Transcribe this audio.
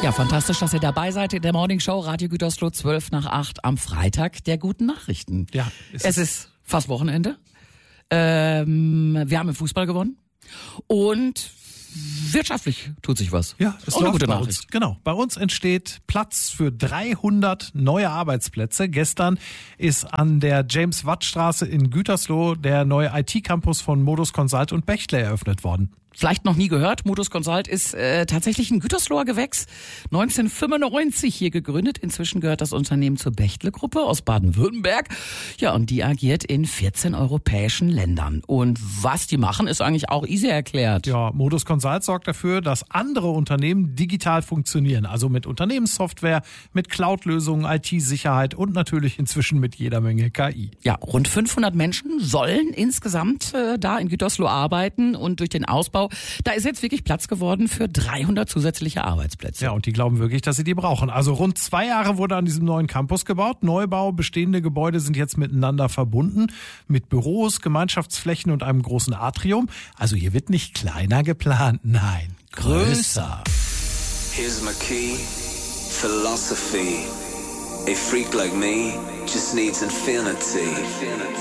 Ja, fantastisch, dass ihr dabei seid in der Morning Show Radio Gütersloh 7:55 am Freitag der guten Nachrichten. Ja, es ist fast Wochenende. Wir haben im Fußball gewonnen und wirtschaftlich tut sich was. Ja, es läuft bei uns. Genau. Bei uns entsteht Platz für 300 neue Arbeitsplätze. Gestern ist an der James-Watt-Straße in Gütersloh der neue IT-Campus von Modus Consult und Bechtle eröffnet worden. Vielleicht noch nie gehört. Modus Consult ist tatsächlich ein Gütersloher Gewächs. 1995 hier gegründet. Inzwischen gehört das Unternehmen zur Bechtle-Gruppe aus Baden-Württemberg. Ja, und die agiert in 14 europäischen Ländern. Und was die machen, ist eigentlich auch easy erklärt. Ja, Modus Consult sorgt dafür, dass andere Unternehmen digital funktionieren. Also mit Unternehmenssoftware, mit Cloud-Lösungen, IT-Sicherheit und natürlich inzwischen mit jeder Menge KI. Ja, rund 500 Menschen sollen insgesamt da in Gütersloh arbeiten. Und durch den Ausbau, da ist jetzt wirklich Platz geworden für 300 zusätzliche Arbeitsplätze. Ja, und die glauben wirklich, dass sie die brauchen. Also rund 2 Jahre wurde an diesem neuen Campus gebaut. Neubau, bestehende Gebäude sind jetzt miteinander verbunden. Mit Büros, Gemeinschaftsflächen und einem großen Atrium. Also hier wird nicht kleiner geplant, nein, größer. Here's my key, philosophy. A freak like me just needs infinity.